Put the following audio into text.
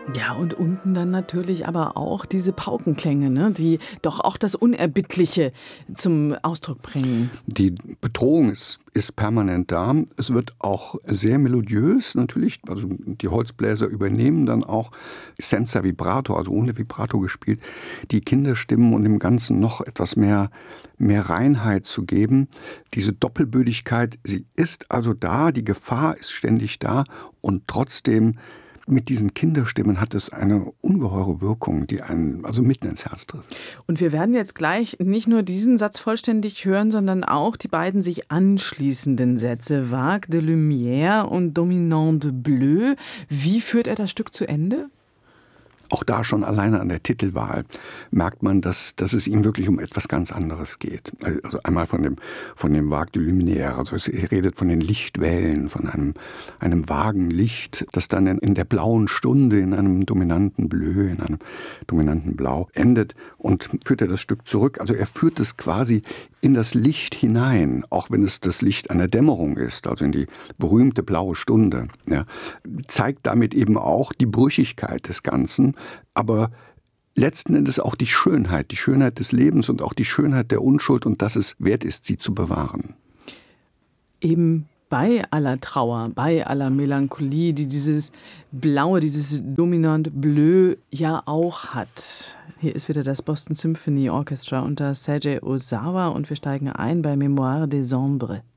Ja, und unten dann natürlich aber auch diese Paukenklänge, ne, die doch auch das Unerbittliche zum Ausdruck bringen. Die Bedrohung ist permanent da. Es wird auch sehr melodiös natürlich. Also die Holzbläser übernehmen dann auch senza vibrato, also ohne Vibrato gespielt, die Kinderstimmen und dem Ganzen noch etwas mehr Reinheit zu geben. Diese Doppelbödigkeit, sie ist also da, die Gefahr ist ständig da und trotzdem mit diesen Kinderstimmen hat es eine ungeheure Wirkung, die einen also mitten ins Herz trifft. Und wir werden jetzt gleich nicht nur diesen Satz vollständig hören, sondern auch die beiden sich anschließenden Sätze, Vague de Lumière und Dominant de Bleu. Wie führt er das Stück zu Ende? Auch da schon alleine an der Titelwahl merkt man, dass es ihm wirklich um etwas ganz anderes geht. Also einmal von dem Vague de Lumière, also er redet von den Lichtwellen, von einem vagen Licht, das dann in der blauen Stunde in einem dominanten Bleu, in einem dominanten Blau endet und führt er das Stück zurück. Also er führt es quasi in das Licht hinein, auch wenn es das Licht einer Dämmerung ist, also in die berühmte blaue Stunde. Ja, zeigt damit eben auch die Brüchigkeit des Ganzen, aber letzten Endes auch die Schönheit des Lebens und auch die Schönheit der Unschuld und dass es wert ist, sie zu bewahren. Eben bei aller Trauer, bei aller Melancholie, die dieses Blaue, dieses Dominant Bleu ja auch hat. Hier ist wieder das Boston Symphony Orchestra unter Seiji Ozawa und wir steigen ein bei Mémoire des Ombres.